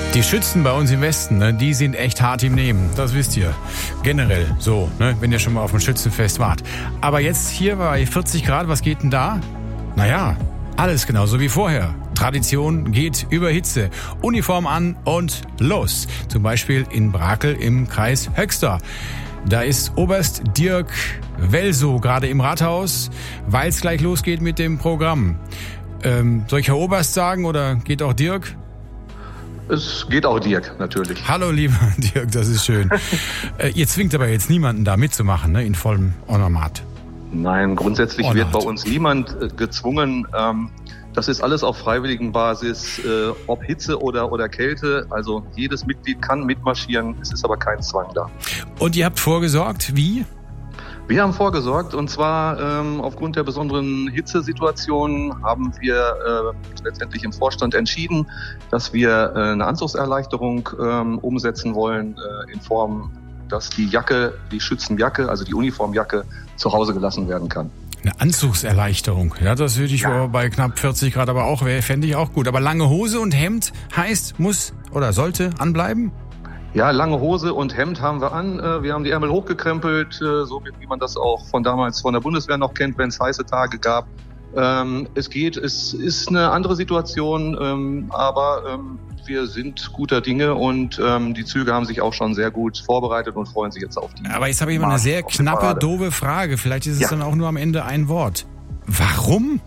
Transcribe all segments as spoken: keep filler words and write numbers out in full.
Die Schützen bei uns im Westen, ne, die sind echt hart im Nehmen. Das wisst ihr. Generell so, ne, wenn ihr schon mal auf dem Schützenfest wart. Aber jetzt hier bei vierzig Grad, was geht denn da? Naja, alles genauso wie vorher. Tradition geht über Hitze. Uniform an und los. Zum Beispiel in Brakel im Kreis Höxter. Da ist Oberst Dirk Welsow gerade im Rathaus, weil es gleich losgeht mit dem Programm. Ähm, soll ich Herr Oberst sagen oder geht auch Dirk? Es geht auch Dirk, natürlich. Hallo, lieber Dirk, das ist schön. äh, ihr zwingt aber jetzt niemanden da mitzumachen, ne, in vollem Ornamat. Nein, grundsätzlich Ornat. wird bei uns niemand äh, gezwungen. Ähm, das ist alles auf freiwilligen Basis, äh, ob Hitze oder, oder Kälte. Also jedes Mitglied kann mitmarschieren, es ist aber kein Zwang da. Und ihr habt vorgesorgt, wie? Wir haben vorgesorgt, und zwar ähm, aufgrund der besonderen Hitzesituation haben wir äh, letztendlich im Vorstand entschieden, dass wir äh, eine Anzugserleichterung ähm, umsetzen wollen äh, in Form, dass die Jacke, die Schützenjacke, also die Uniformjacke, zu Hause gelassen werden kann. Eine Anzugserleichterung, ja, das würde ich Ja. bei knapp vierzig Grad aber auch, fände ich auch gut. Aber lange Hose und Hemd heißt, muss oder sollte anbleiben? Ja, lange Hose und Hemd haben wir an. Wir haben die Ärmel hochgekrempelt, so wie man das auch von damals von der Bundeswehr noch kennt, wenn es heiße Tage gab. Es geht, es ist eine andere Situation, aber wir sind guter Dinge und die Züge haben sich auch schon sehr gut vorbereitet und freuen sich jetzt auf die. Aber jetzt habe ich mal eine sehr knappe, doofe Frage. Vielleicht ist es Ja. dann auch nur am Ende ein Wort. Warum?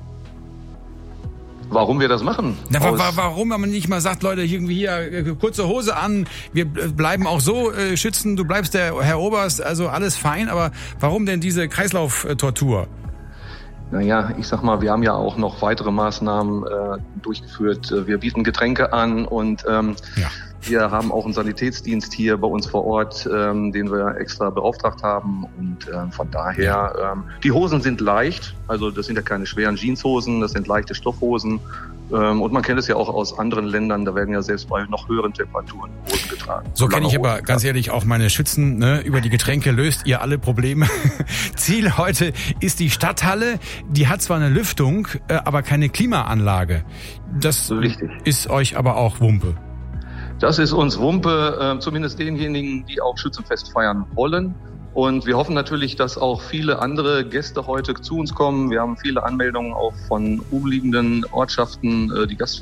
Warum wir das machen? Na, wa Aus- wa warum man nicht mal sagt, Leute, irgendwie hier äh, kurze Hose an, wir äh, bleiben auch so äh, schützen, du bleibst der Herr Oberst, also alles fein, aber warum denn diese Kreislauftortur? Naja, ich sag mal, wir haben ja auch noch weitere Maßnahmen äh, durchgeführt. Wir bieten Getränke an und ähm, Ja. wir haben auch einen Sanitätsdienst hier bei uns vor Ort, ähm, den wir extra beauftragt haben. Und ähm, von daher, ähm, die Hosen sind leicht, also das sind ja keine schweren Jeanshosen, das sind leichte Stoffhosen. Ähm, und man kennt es ja auch aus anderen Ländern, da werden ja selbst bei noch höheren Temperaturen Hosen getragen. So kenne ich Lange aber Hosen, ganz ja. ehrlich auch meine Schützen, ne? Über die Getränke löst ihr alle Probleme. Ziel heute ist die Stadthalle. Die hat zwar eine Lüftung, äh, aber keine Klimaanlage. Das Richtig. ist euch aber auch Wumpe. Das ist uns Wumpe, äh, zumindest denjenigen, die auch Schützenfest feiern wollen. Und wir hoffen natürlich, dass auch viele andere Gäste heute zu uns kommen. Wir haben viele Anmeldungen auch von umliegenden Ortschaften, äh, die Gastfreunde